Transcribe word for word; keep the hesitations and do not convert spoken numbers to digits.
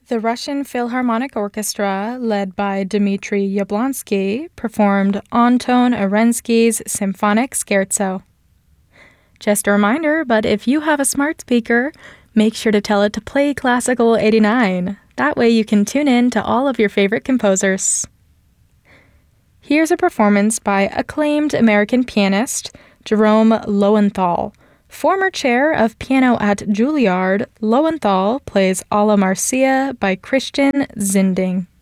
The Russian Philharmonic Orchestra, led by Dmitry Yablonsky, performed Anton Arensky's Symphonic Scherzo. Just a reminder, but if you have a smart speaker, make sure to tell it to play Classical eighty-nine. That way you can tune in to all of your favorite composers. Here's a performance by acclaimed American pianist Jerome Lowenthal. Former chair of piano at Juilliard, Lowenthal plays Alla Marcia by Christian Zinding.